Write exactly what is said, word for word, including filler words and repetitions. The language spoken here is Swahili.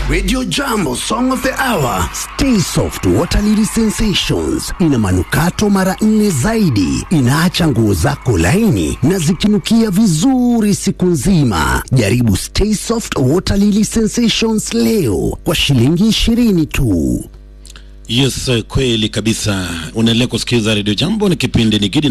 Radio Jambo Song of the Hour. Stay Soft Water Lily Sensations ina manukato mara nne zaidi, inaacha nguo zako laini na zikinukia vizuri siku nzima. Jaribu Stay Soft Water Lily Sensations leo kwa shilingi ishirini tu. Yes, kweli kabisa. Unaendelea kusikiliza Radio Jambo, ni kipindi ni Gidi